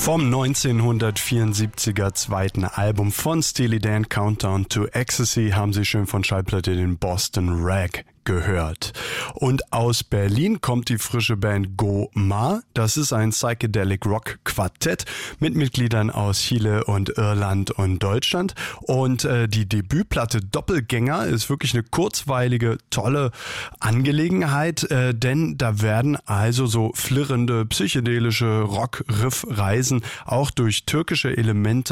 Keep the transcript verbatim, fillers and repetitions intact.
Vom neunzehnhundertvierundsiebziger zweiten Album von Steely Dan, Countdown to Ecstasy, haben Sie schön von Schallplatte den Boston Rag gehört. Und aus Berlin kommt die frische Band Go-Ma. Das ist ein Psychedelic Rock Quartett mit Mitgliedern aus Chile und Irland und Deutschland. Und äh, die Debütplatte Doppelgänger ist wirklich eine kurzweilige, tolle Angelegenheit, äh, denn da werden also so flirrende, psychedelische Rock-Riff-Reisen auch durch türkische Elemente